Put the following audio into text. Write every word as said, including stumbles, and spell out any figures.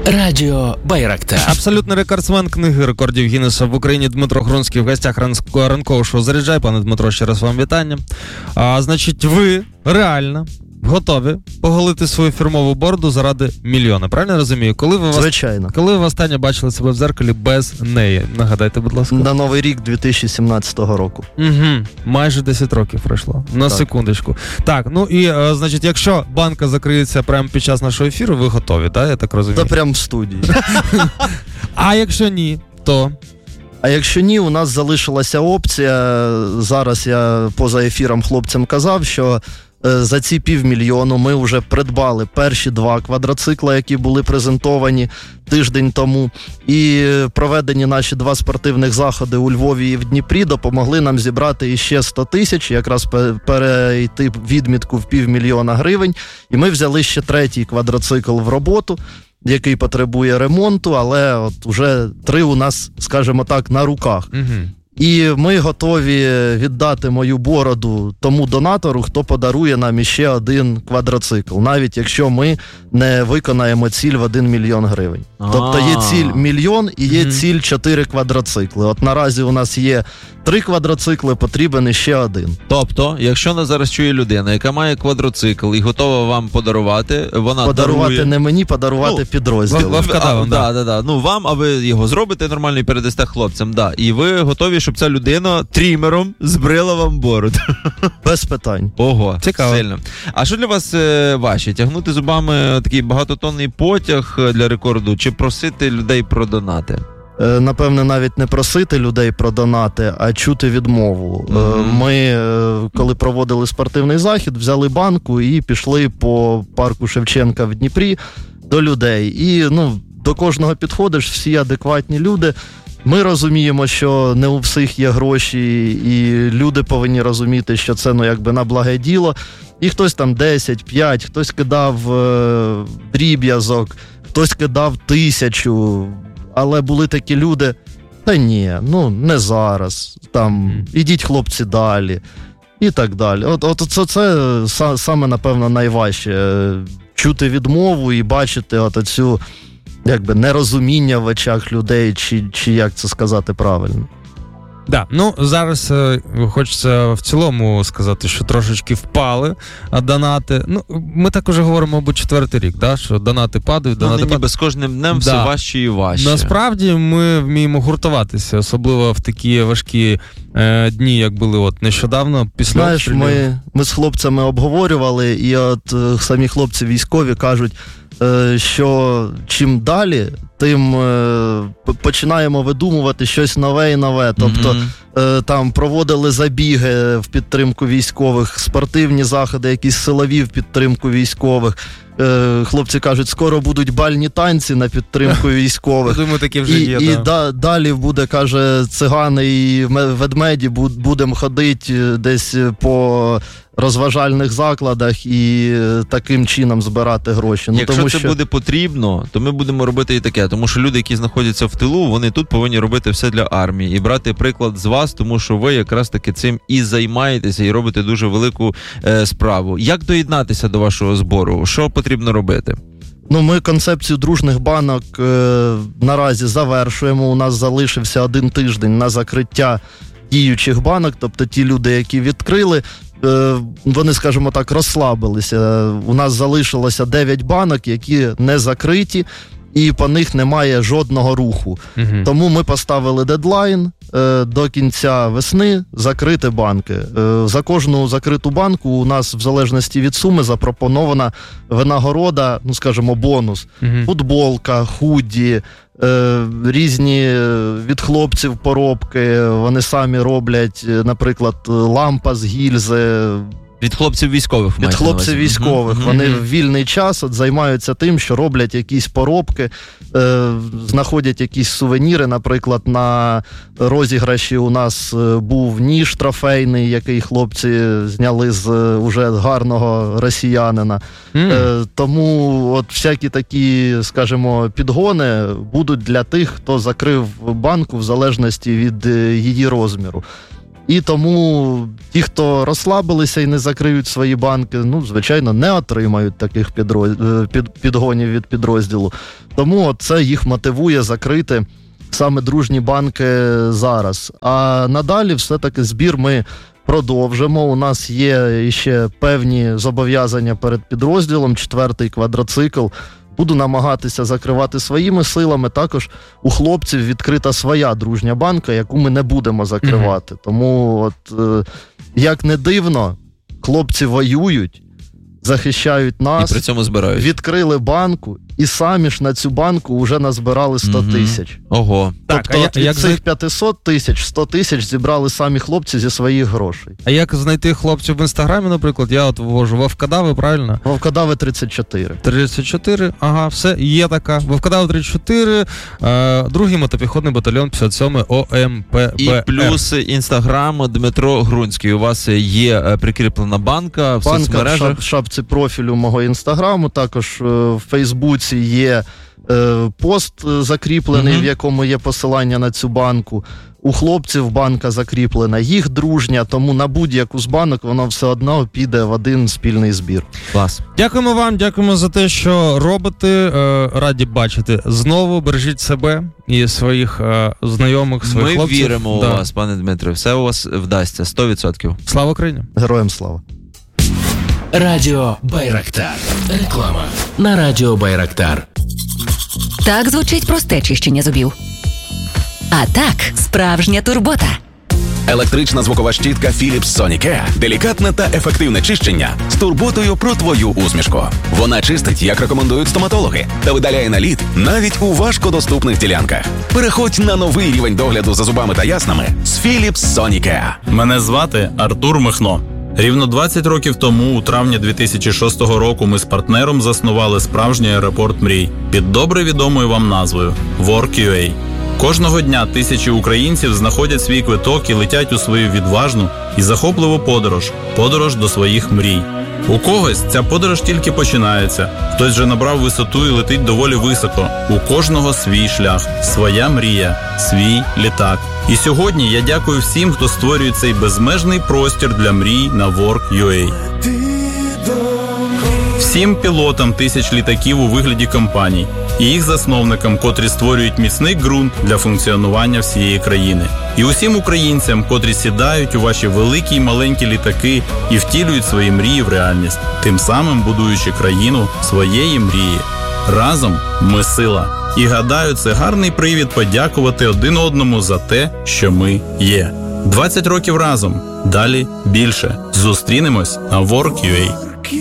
Радіо Байрактар. Абсолютний рекордсмен книги рекордів Гіннеса в Україні Дмитро Грунський в гостях ранкового шоу «Заряджай». Пане Дмитро, ще раз вам вітання. А, значить, ви реально готові поголити свою фірмову бороду заради мільйона, правильно я розумію? Коли ви Звичайно. Коли ви останнє бачили себе в дзеркалі без неї? Нагадайте, будь ласка. На Новий рік дві тисячі сімнадцятого року. Угу. Майже десять років пройшло. На так. секундочку. Так, ну і, а, значить, якщо банка закриється прямо під час нашого ефіру, ви готові, так? Я так розумію? Та прямо в студії. А якщо ні, то... А якщо ні, у нас залишилася опція, зараз я поза ефіром хлопцям казав, що за ці півмільйону ми вже придбали перші два квадроцикла, які були презентовані тиждень тому, і проведені наші два спортивних заходи у Львові і в Дніпрі допомогли нам зібрати іще сто тисяч, якраз перейти відмітку в півмільйона гривень, і ми взяли ще третій квадроцикл в роботу, який потребує ремонту, але от уже три у нас, скажімо так, на руках. Угу. І ми готові віддати мою бороду тому донатору, хто подарує нам іще один квадроцикл, навіть якщо ми не виконаємо ціль в один мільйон гривень. А-а-а. Тобто є ціль мільйон і є mm-hmm. ціль чотири квадроцикли. От наразі у нас є три квадроцикли, потрібен іще один. Тобто, якщо нас зараз чує людина, яка має квадроцикл і готова вам подарувати, вона подарувати дарує... не мені, подарувати ну, підрозділу. В, в, а, да, да, да. Ну, вам, а ви його зробите нормально і передасте хлопцям. Да. І ви готові, щоб ця людина трімером збрила вам бороду. Без питань. Ого, цікаво. Сильно. А що для вас е, важче? Тягнути зубами такий багатотонний потяг для рекорду, чи просити людей про донати? Напевне, навіть не просити людей про донати, а чути відмову. Mm-hmm. Ми, коли проводили спортивний захід, взяли банку і пішли по парку Шевченка в Дніпрі до людей. І ну, до кожного підходиш, всі адекватні люди. Ми розуміємо, що не у всіх є гроші, і люди повинні розуміти, що це ну, якби на благе діло. І хтось там десять, п'ять, хтось кидав е- дріб'язок, хтось кидав тисячу. Але були такі люди, та ні, ну не зараз, там, ідіть хлопці далі, і так далі. От, от це, це саме, напевно, найважче, чути відмову і бачити от цю, якби, нерозуміння в очах людей, чи, чи як це сказати правильно. Да, ну зараз е, хочеться в цілому сказати, що трошечки впали донати. Ну, ми так уже говоримо, мабуть, четвертий рік, да, що донати падають, донати ну, падають. З кожним днем да. все важче і важче. Насправді ми вміємо гуртуватися, особливо в такі важкі е, дні, як були от нещодавно, після Знаєш, ми, ми з хлопцями обговорювали, і от е, самі хлопці військові кажуть, е, що чим далі, тим е, починаємо видумувати щось нове і нове. Тобто mm-hmm. е, там проводили забіги в підтримку військових, спортивні заходи, якісь силові в підтримку військових. Е, хлопці кажуть, скоро будуть бальні танці на підтримку військових. Думаю, такі вже і, є, і да. да, далі буде, каже, цигани і ведмеді, будемо ходити десь по розважальних закладах і таким чином збирати гроші. Ну, Якщо тому, це що... буде потрібно, то ми будемо робити і таке. Тому що люди, які знаходяться в тилу, вони тут повинні робити все для армії. І брати приклад з вас, тому що ви якраз таки цим і займаєтеся, і робите дуже велику е, справу. Як доєднатися до вашого збору? Що потрібно робити? Ну, ми концепцію дружних банок е, наразі завершуємо. У нас залишився один тиждень на закриття діючих банок, тобто ті люди, які відкрили, е, вони, скажімо так, розслабилися. У нас залишилося дев'ять банок, які не закриті, і по них немає жодного руху. Угу. Тому ми поставили дедлайн е, до кінця весни закрити банки. Е, за кожну закриту банку у нас, в залежності від суми, запропонована винагорода, ну, скажімо, бонус. Угу. Футболка, худі, е, різні від хлопців поробки. Вони самі роблять, наприклад, лампа з гільзи. Від хлопців військових. Від хлопців військових. Mm-hmm. Вони mm-hmm. в вільний час от займаються тим, що роблять якісь поробки, е, знаходять якісь сувеніри. Наприклад, на розіграші у нас був ніж трофейний, який хлопці зняли з уже гарного росіянина. Mm-hmm. Е, тому от всякі такі, скажімо, підгони будуть для тих, хто закрив банку в залежності від її розміру. І тому ті, хто розслабилися і не закриють свої банки, ну, звичайно, не отримають таких підроз... під... підгонів від підрозділу. Тому це їх мотивує закрити саме дружні банки зараз. А надалі все-таки збір ми продовжимо. У нас є ще певні зобов'язання перед підрозділом, четвертий квадроцикл. Буду намагатися закривати своїми силами. Також у хлопців відкрита своя дружня банка, яку ми не будемо закривати. Mm-hmm. Тому, от, е, як не дивно, хлопці воюють, захищають нас. І при цьому збирають. Відкрили банку, і самі ж на цю банку вже назбирали сто mm-hmm. тисяч. Ого. Тобто так, от від як цих п'ятсот тисяч, сто тисяч зібрали самі хлопці зі своїх грошей. А як знайти хлопців в Інстаграмі, наприклад? Я от ввожу Вовкадави, правильно? Вовкадави тридцять чотири. тридцять чотири, ага, все, є така. Вовкадави тридцять чотири, е, другий мотопіхотний батальйон п'ятдесят сьомий О М П Б Р. І плюс Інстаграм Дмитро Грунський. У вас є прикріплена банка в банка соцмережах. Банка в шапці профілю мого Інстаграму, також е, в Фейсбуці є е, пост закріплений, mm-hmm. в якому є посилання на цю банку. У хлопців банка закріплена, їх дружня, тому на будь-яку з банок воно все одно піде в один спільний збір. Клас. Дякуємо вам, дякуємо за те, що робите. Е, раді бачити знову. Бережіть себе і своїх е, знайомих, своїх Ми хлопців. Ми віримо да. у вас, пане Дмитре. Все у вас вдасться, сто відсотків. Слава Україні! Героям слава! Радіо Байрактар. Реклама на Радіо Байрактар. Так звучить просте чищення зубів. А так, справжня турбота. Електрична звукова щітка Philips Sonicare – делікатне та ефективне чищення з турботою про твою усмішку. Вона чистить, як рекомендують стоматологи, та видаляє наліт навіть у важкодоступних ділянках. Переходь на новий рівень догляду за зубами та яснами з Philips Sonicare. Мене звати Артур Михно. Рівно двадцять років тому, у травні дві тисячі шостого року, ми з партнером заснували справжній аеропорт мрій під добре відомою вам назвою WorkUA. Кожного дня тисячі українців знаходять свій квиток і летять у свою відважну і захопливу подорож – подорож до своїх мрій. У когось ця подорож тільки починається, хтось вже набрав висоту і летить доволі високо. У кожного свій шлях, своя мрія, свій літак. І сьогодні я дякую всім, хто створює цей безмежний простір для мрій на WorkUA. Всім пілотам тисяч літаків у вигляді компаній і їх засновникам, котрі створюють міцний ґрунт для функціонування всієї країни. І усім українцям, котрі сідають у ваші великі й маленькі літаки і втілюють свої мрії в реальність, тим самим будуючи країну своєї мрії. Разом ми сила. І гадаю, це гарний привід подякувати один одному за те, що ми є. двадцять років разом. Далі більше. Зустрінемось на WorkUA.